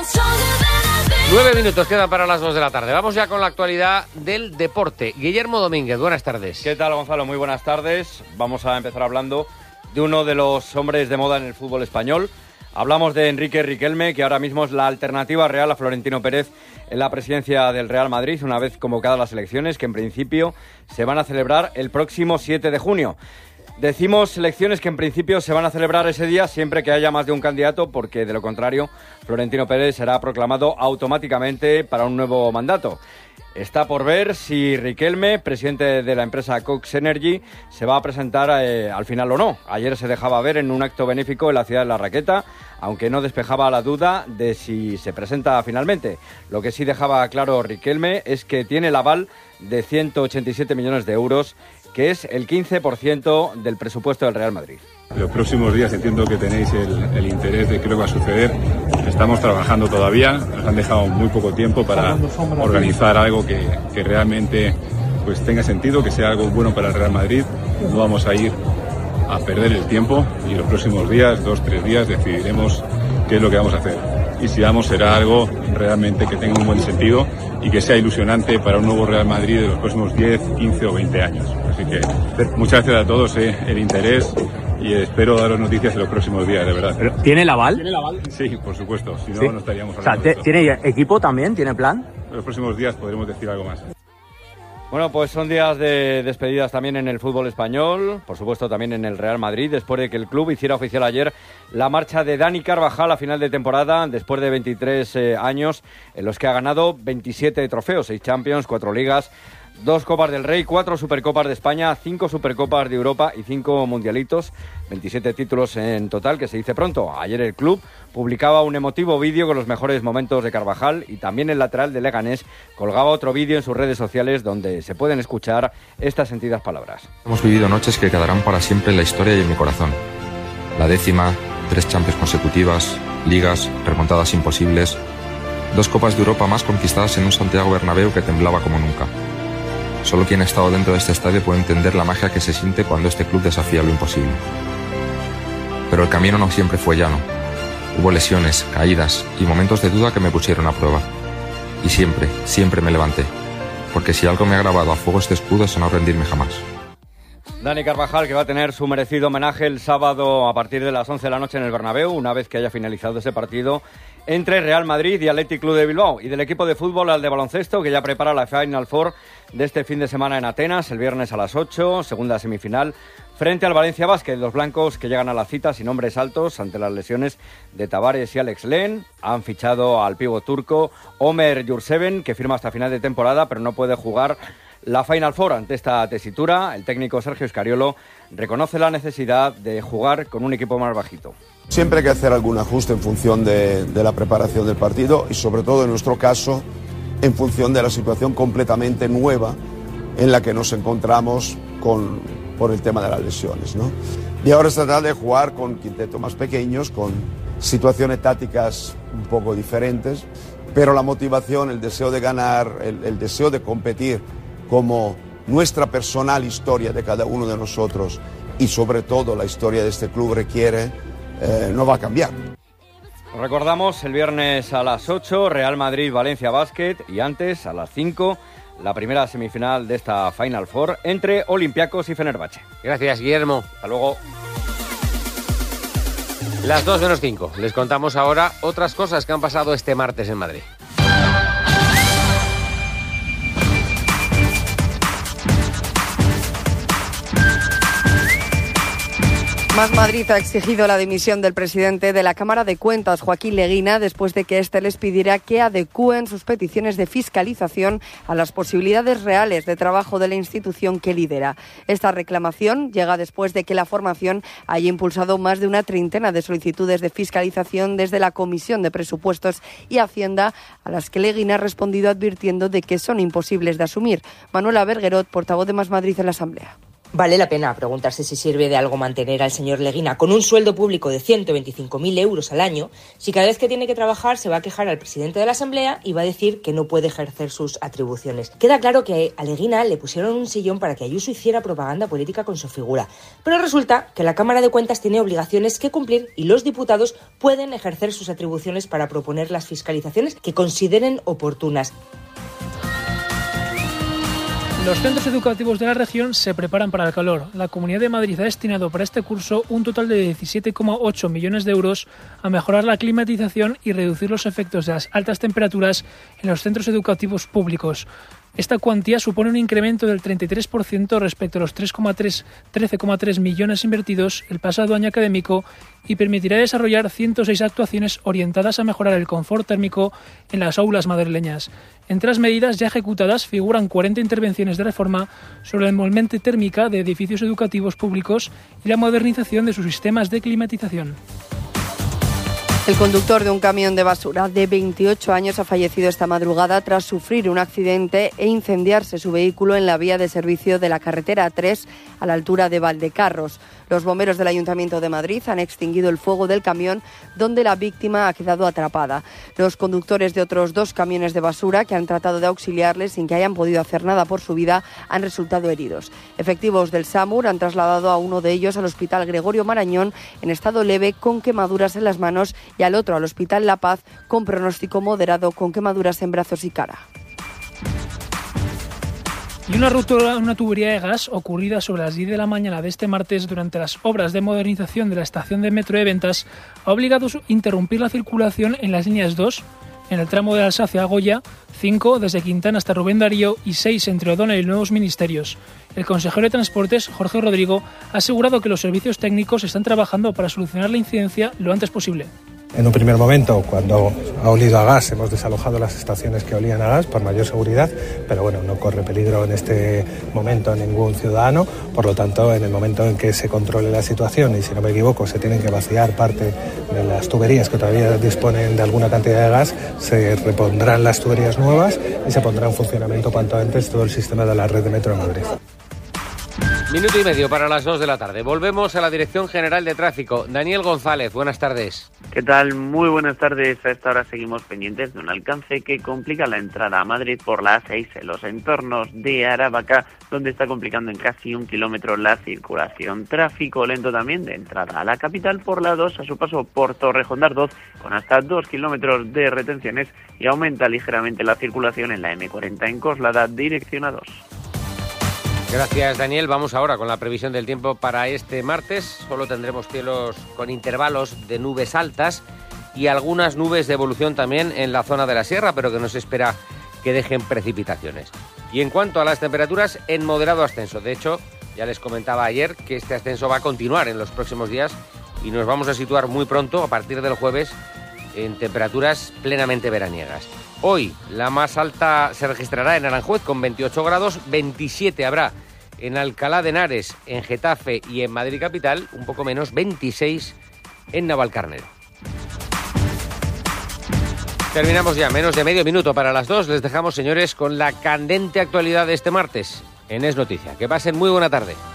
9 minutos quedan para las 2 de la tarde. Vamos ya con la actualidad del deporte. Guillermo Domínguez, buenas tardes. ¿Qué tal, Gonzalo? Muy buenas tardes. Vamos a empezar hablando de uno de los hombres de moda en el fútbol español. Hablamos de Enrique Riquelme, que ahora mismo es la alternativa real a Florentino Pérez en la presidencia del Real Madrid, una vez convocadas las elecciones, que en principio se van a celebrar el próximo 7 de junio. Decimos elecciones que en principio se van a celebrar ese día siempre que haya más de un candidato, porque de lo contrario Florentino Pérez será proclamado automáticamente para un nuevo mandato. Está por ver si Riquelme, presidente de la empresa Cox Energy, se va a presentar al final o no. Ayer se dejaba ver en un acto benéfico en la ciudad de La Raqueta, aunque no despejaba la duda de si se presenta finalmente. Lo que sí dejaba claro Riquelme es que tiene el aval de 187 millones de euros, que es el 15% del presupuesto del Real Madrid. Los próximos días entiendo que tenéis el interés de qué va a suceder. Estamos trabajando todavía, nos han dejado muy poco tiempo para organizar algo que realmente pues tenga sentido, que sea algo bueno para el Real Madrid. No vamos a ir a perder el tiempo y los próximos días, 2-3 días, decidiremos qué es lo que vamos a hacer. Y si vamos, será algo realmente que tenga un buen sentido y que sea ilusionante para un nuevo Real Madrid de los próximos 10, 15 o 20 años. Así que muchas gracias a todos el interés y espero daros noticias en los próximos días, de verdad. ¿Pero tiene el aval? Sí, por supuesto, si no, ¿Sí? No estaríamos hablando de esto. ¿Tiene equipo también? ¿Tiene plan? En los próximos días podremos decir algo más. Bueno, pues son días de despedidas también en el fútbol español, por supuesto también en el Real Madrid, después de que el club hiciera oficial ayer la marcha de Dani Carvajal a final de temporada, después de 23 años en los que ha ganado 27 trofeos, 6 Champions, 4 Ligas, 2 Copas del Rey, 4 Supercopas de España, 5 Supercopas de Europa y 5 Mundialitos, 27 títulos en total, que se dice pronto. Ayer el club publicaba un emotivo vídeo con los mejores momentos de Carvajal y también el lateral de Leganés colgaba otro vídeo en sus redes sociales donde se pueden escuchar estas sentidas palabras. Hemos vivido noches que quedarán para siempre en la historia y en mi corazón. La 10ª, 3 Champions consecutivas, ligas, remontadas imposibles, 2 Copas de Europa más conquistadas en un Santiago Bernabéu que temblaba como nunca. Solo quien ha estado dentro de este estadio puede entender la magia que se siente cuando este club desafía lo imposible. Pero el camino no siempre fue llano. Hubo lesiones, caídas y momentos de duda que me pusieron a prueba. Y siempre me levanté. Porque si algo me ha grabado a fuego este escudo es a no rendirme jamás. Dani Carvajal, que va a tener su merecido homenaje el sábado a partir de las 11 de la noche en el Bernabéu, una vez que haya finalizado ese partido entre Real Madrid y Athletic Club de Bilbao. Y del equipo de fútbol al de baloncesto, que ya prepara la Final Four de este fin de semana en Atenas, el viernes a las 8, segunda semifinal, frente al Valencia Basket. Los blancos que llegan a la cita sin hombres altos ante las lesiones de Tavares y Alex Len. Han fichado al pívot turco Omer Yurtseven, que firma hasta final de temporada, pero no puede jugar la Final Four. Ante esta tesitura, el técnico Sergio Scariolo reconoce la necesidad de jugar con un equipo más bajito. Siempre hay que hacer algún ajuste en función de la preparación del partido y sobre todo en nuestro caso en función de la situación completamente nueva en la que nos encontramos por el tema de las lesiones, ¿no? Y ahora es tratar de jugar con quintetos más pequeños, con situaciones tácticas un poco diferentes, pero la motivación, el deseo de ganar, el deseo de competir como nuestra personal historia de cada uno de nosotros y sobre todo la historia de este club requiere, no va a cambiar. Recordamos el viernes a las 8, Real Madrid-Valencia Basket y antes a las 5, la primera semifinal de esta Final Four entre Olympiacos y Fenerbahce. Gracias, Guillermo. Hasta luego. Las 2 menos 5. Les contamos ahora otras cosas que han pasado este martes en Madrid. Más Madrid ha exigido la dimisión del presidente de la Cámara de Cuentas, Joaquín Leguina, después de que éste les pidiera que adecúen sus peticiones de fiscalización a las posibilidades reales de trabajo de la institución que lidera. Esta reclamación llega después de que la formación haya impulsado más de una treintena de solicitudes de fiscalización desde la Comisión de Presupuestos y Hacienda, a las que Leguina ha respondido advirtiendo de que son imposibles de asumir. Manuela Berguerot, portavoz de Más Madrid en la Asamblea. Vale la pena preguntarse si sirve de algo mantener al señor Leguina con un sueldo público de 125.000 euros al año, si cada vez que tiene que trabajar se va a quejar al presidente de la Asamblea y va a decir que no puede ejercer sus atribuciones. Queda claro que a Leguina le pusieron un sillón para que Ayuso hiciera propaganda política con su figura, pero resulta que la Cámara de Cuentas tiene obligaciones que cumplir y los diputados pueden ejercer sus atribuciones para proponer las fiscalizaciones que consideren oportunas. Los centros educativos de la región se preparan para el calor. La Comunidad de Madrid ha destinado para este curso un total de 17,8 millones de euros a mejorar la climatización y reducir los efectos de las altas temperaturas en los centros educativos públicos. Esta cuantía supone un incremento del 33% respecto a los 13,3 millones invertidos el pasado año académico y permitirá desarrollar 106 actuaciones orientadas a mejorar el confort térmico en las aulas madrileñas. Entre las medidas ya ejecutadas figuran 40 intervenciones de reforma sobre la envolvente térmica de edificios educativos públicos y la modernización de sus sistemas de climatización. El conductor de un camión de basura de 28 años ha fallecido esta madrugada tras sufrir un accidente e incendiarse su vehículo en la vía de servicio de la carretera 3 a la altura de Valdecarros. Los bomberos del Ayuntamiento de Madrid han extinguido el fuego del camión donde la víctima ha quedado atrapada. Los conductores de otros 2 camiones de basura que han tratado de auxiliarles sin que hayan podido hacer nada por su vida han resultado heridos. Efectivos del SAMUR han trasladado a uno de ellos al Hospital Gregorio Marañón en estado leve con quemaduras en las manos y al otro al Hospital La Paz con pronóstico moderado con quemaduras en brazos y cara. Y una ruptura en una tubería de gas ocurrida sobre las 10 de la mañana de este martes durante las obras de modernización de la estación de metro de Ventas ha obligado a interrumpir la circulación en las líneas 2, en el tramo de Alsacia a Goya, 5 desde Quintana hasta Rubén Darío y 6 entre O'Donnell y Nuevos Ministerios. El consejero de Transportes, Jorge Rodrigo, ha asegurado que los servicios técnicos están trabajando para solucionar la incidencia lo antes posible. En un primer momento, cuando ha olido a gas, hemos desalojado las estaciones que olían a gas por mayor seguridad, pero bueno, no corre peligro en este momento ningún ciudadano. Por lo tanto, en el momento en que se controle la situación, y si no me equivoco, se tienen que vaciar parte de las tuberías que todavía disponen de alguna cantidad de gas, se repondrán las tuberías nuevas y se pondrá en funcionamiento cuanto antes todo el sistema de la red de metro de Madrid. Minuto y medio para las 2 de la tarde. Volvemos a la Dirección General de Tráfico. Daniel González, buenas tardes. ¿Qué tal? Muy buenas tardes. A esta hora seguimos pendientes de un alcance que complica la entrada a Madrid por la A6 en los entornos de Aravaca, donde está complicando en casi 1 kilómetro la circulación. Tráfico lento también de entrada a la capital por la 2 a su paso por Torrejón de Ardoz, con hasta 2 kilómetros de retenciones, y aumenta ligeramente la circulación en la M40 en Coslada, dirección A2. Gracias, Daniel. Vamos ahora con la previsión del tiempo para este martes. Solo tendremos cielos con intervalos de nubes altas y algunas nubes de evolución también en la zona de la sierra, pero que no se espera que dejen precipitaciones. Y en cuanto a las temperaturas, en moderado ascenso. De hecho, ya les comentaba ayer que este ascenso va a continuar en los próximos días y nos vamos a situar muy pronto, a partir del jueves, en temperaturas plenamente veraniegas. Hoy la más alta se registrará en Aranjuez con 28 grados, 27 habrá en Alcalá de Henares, en Getafe y en Madrid capital, un poco menos, 26 en Navalcarnero. Terminamos ya, menos de medio minuto para las 2. Les dejamos, señores, con la candente actualidad de este martes en Es Noticia. Que pasen muy buena tarde.